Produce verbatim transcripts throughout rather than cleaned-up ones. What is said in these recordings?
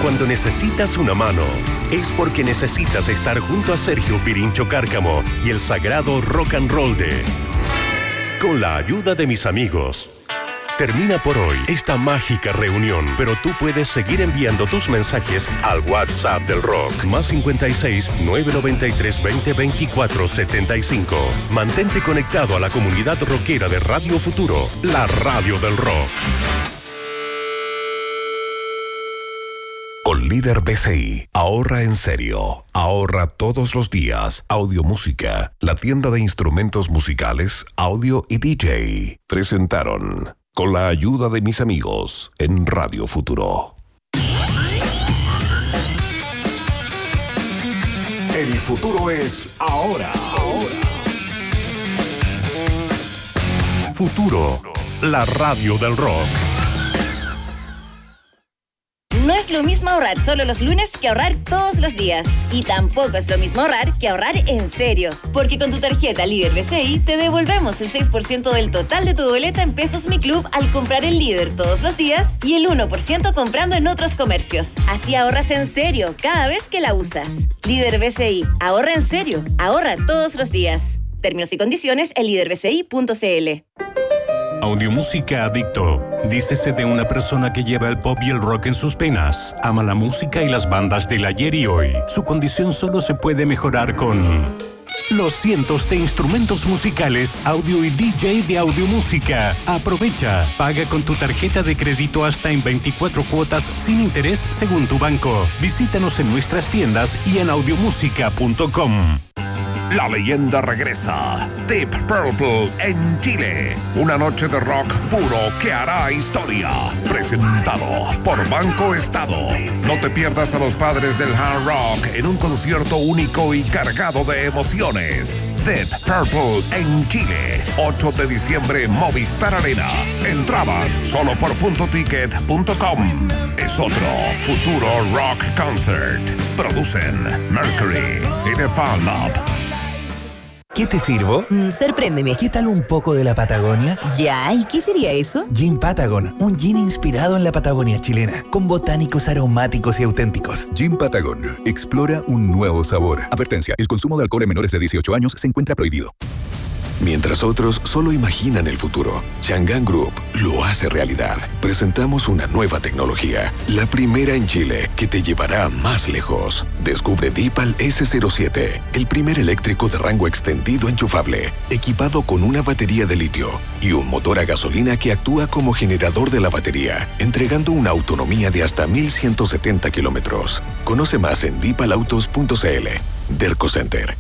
cuando necesitas una mano, es porque necesitas estar junto a Sergio Pirincho Cárcamo y el sagrado rock and roll de Con la ayuda de mis amigos. Termina por hoy esta mágica reunión, pero tú puedes seguir enviando tus mensajes al WhatsApp del rock, más cincuenta y seis, nueve noventa y tres, veinte, veinticuatro, setenta y cinco. Mantente conectado a la comunidad rockera de Radio Futuro, la radio del rock. Con Líder B C I, ahorra en serio, ahorra todos los días. Audio Música, la tienda de instrumentos musicales, audio y D J, presentaron Con la ayuda de mis amigos en Radio Futuro. El futuro es ahora. ahora. Futuro, la radio del rock. No es lo mismo ahorrar solo los lunes que ahorrar todos los días. Y tampoco es lo mismo ahorrar que ahorrar en serio. Porque con tu tarjeta Líder B C I te devolvemos el seis por ciento del total de tu boleta en Pesos Mi Club al comprar en Líder todos los días y el uno por ciento comprando en otros comercios. Así ahorras en serio cada vez que la usas. Líder B C I. Ahorra en serio. Ahorra todos los días. Términos y condiciones en líder b c i punto c l. Audiomúsica Adicto. Dícese de una persona que lleva el pop y el rock en sus penas. Ama la música y las bandas del ayer y hoy. Su condición solo se puede mejorar con los cientos de instrumentos musicales, audio y D J de Audiomúsica. Aprovecha. Paga con tu tarjeta de crédito hasta en veinticuatro cuotas sin interés según tu banco. Visítanos en nuestras tiendas y en audiomúsica punto com. La leyenda regresa. Deep Purple en Chile. Una noche de rock puro que hará historia. Presentado por Banco Estado. No te pierdas a los padres del hard rock en un concierto único y cargado de emociones. Deep Purple en Chile. ocho de diciembre, Movistar Arena. Entradas solo por punto ticket punto com. Es otro Futuro Rock Concert. Producen Mercury y The Fan Lab. ¿Qué te sirvo? Mm, sorpréndeme. ¿Qué tal un poco de la Patagonia? Ya, ¿y qué sería eso? Gin Patagon, un gin inspirado en la Patagonia chilena, con botánicos aromáticos y auténticos. Gin Patagon, explora un nuevo sabor. Advertencia, el consumo de alcohol en menores de dieciocho años se encuentra prohibido. Mientras otros solo imaginan el futuro, Chang'an Group lo hace realidad. Presentamos una nueva tecnología, la primera en Chile, que te llevará más lejos. Descubre Dipal ese cero siete, el primer eléctrico de rango extendido enchufable, equipado con una batería de litio y un motor a gasolina que actúa como generador de la batería, entregando una autonomía de hasta mil ciento setenta kilómetros. Conoce más en dipal autos punto c l. Derco Center.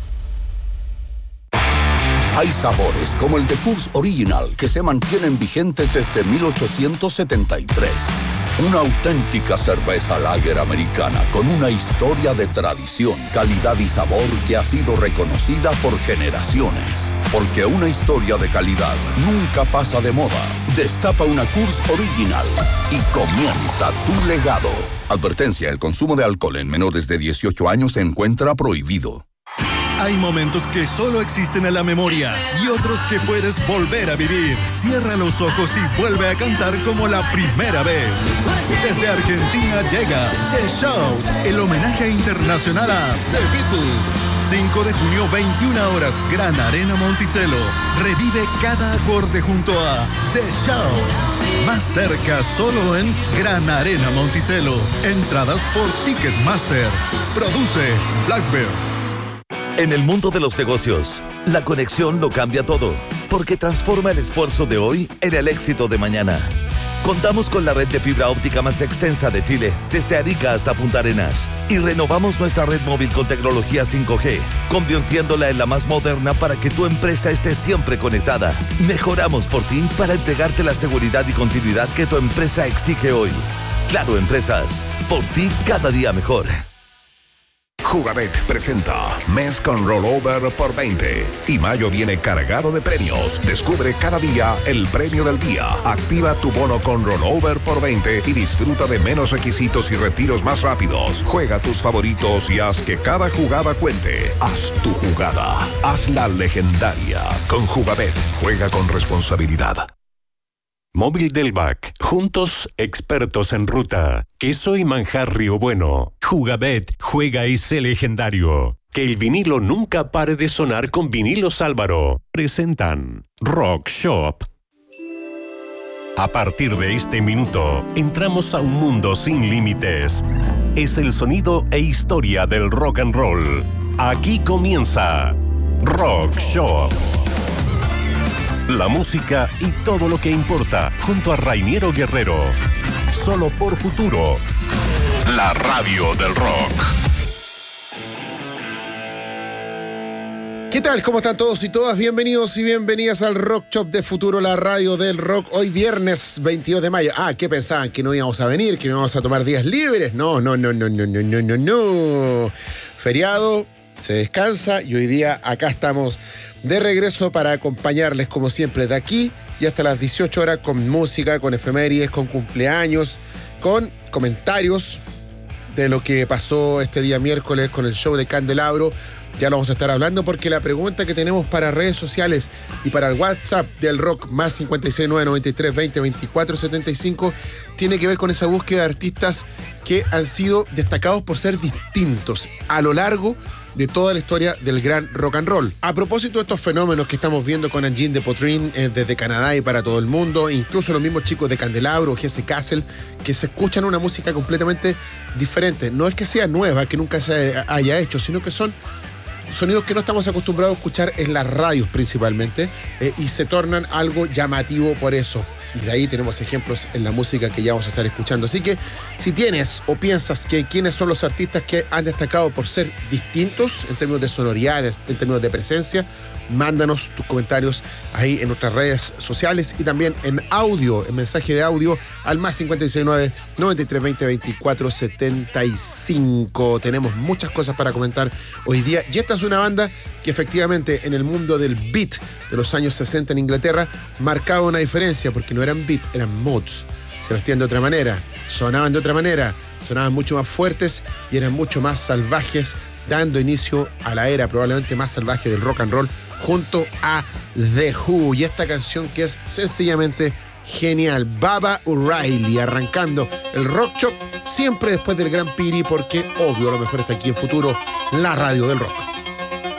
Hay sabores como el de Coors Original que se mantienen vigentes desde mil ochocientos setenta y tres. Una auténtica cerveza lager americana con una historia de tradición, calidad y sabor que ha sido reconocida por generaciones. Porque una historia de calidad nunca pasa de moda. Destapa una Coors Original y comienza tu legado. Advertencia, el consumo de alcohol en menores de dieciocho años se encuentra prohibido. Hay momentos que solo existen en la memoria y otros que puedes volver a vivir. Cierra los ojos y vuelve a cantar como la primera vez. Desde Argentina llega The Shout, el homenaje internacional a The Beatles. cinco de junio, veintiuna horas, Gran Arena Monticello. Revive cada acorde junto a The Shout. Más cerca solo en Gran Arena Monticello. Entradas por Ticketmaster. Produce Blackbird. En el mundo de los negocios, la conexión lo cambia todo, porque transforma el esfuerzo de hoy en el éxito de mañana. Contamos con la red de fibra óptica más extensa de Chile, desde Arica hasta Punta Arenas, y renovamos nuestra red móvil con tecnología cinco G, convirtiéndola en la más moderna para que tu empresa esté siempre conectada. Mejoramos por ti para entregarte la seguridad y continuidad que tu empresa exige hoy. Claro Empresas, por ti cada día mejor. Jugabet presenta Mes con Rollover por veinte. Y mayo viene cargado de premios. Descubre cada día el premio del día. Activa tu bono con Rollover por veinte y disfruta de menos requisitos y retiros más rápidos. Juega tus favoritos y haz que cada jugada cuente. Haz tu jugada. Hazla legendaria. Con Jugabet. Juega con responsabilidad. Móvil del B A C. Juntos, expertos en ruta. Queso y manjar Río Bueno. Jugabet, juega y sé legendario. Que el vinilo nunca pare de sonar con Vinilos Álvaro. Presentan Rock Shop. A partir de este minuto, entramos a un mundo sin límites. Es el sonido e historia del rock and roll. Aquí comienza Rock Shop. La música y todo lo que importa, junto a Rainiero Guerrero. Solo por Futuro. La radio del rock. ¿Qué tal? ¿Cómo están todos y todas? Bienvenidos y bienvenidas al Rock Shop de Futuro, la radio del rock. Hoy viernes veintidós de mayo. Ah, ¿qué pensaban? ¿Que no íbamos a venir? ¿Que no íbamos a tomar días libres? No, no, no, no, no, no, no, no, no. Feriado, se descansa y hoy día acá estamos de regreso para acompañarles como siempre de aquí y hasta las dieciocho horas con música, con efemérides, con cumpleaños, con comentarios de lo que pasó este día miércoles con el show de Candelabro. Ya lo vamos a estar hablando porque la pregunta que tenemos para redes sociales y para el WhatsApp del rock más cincuenta y seis nueve noventa y tres veinte veinticuatro setenta y cinco tiene que ver con esa búsqueda de artistas que han sido destacados por ser distintos a lo largo de toda la historia del gran rock and roll. A propósito de estos fenómenos que estamos viendo con Engine de Potrin eh, desde Canadá y para todo el mundo, incluso los mismos chicos de Candelabro o Jesse Castle, que se escuchan una música completamente diferente. No es que sea nueva, que nunca se haya hecho, sino que son sonidos que no estamos acostumbrados a escuchar en las radios principalmente eh, y se tornan algo llamativo por eso. Y de ahí tenemos ejemplos en la música que ya vamos a estar escuchando. Así que si tienes o piensas que quiénes son los artistas que han destacado por ser distintos en términos de sonoridades, en términos de presencia, mándanos tus comentarios ahí en nuestras redes sociales y también en audio, en mensaje de audio al más cincuenta y seis nueve noventa y tres veinte veinticuatro setenta y cinco. Tenemos muchas cosas para comentar hoy día y esta es una banda que efectivamente en el mundo del beat de los años sesenta en Inglaterra marcaba una diferencia porque no eran beat, eran mods. Se vestían de otra manera, sonaban de otra manera, sonaban mucho más fuertes y eran mucho más salvajes, dando inicio a la era probablemente más salvaje del rock and roll junto a The Who. Y esta canción que es sencillamente genial, Baba O'Reilly, arrancando el Rock Shop siempre después del Gran Piri porque obvio lo mejor está aquí en Futuro, la radio del rock.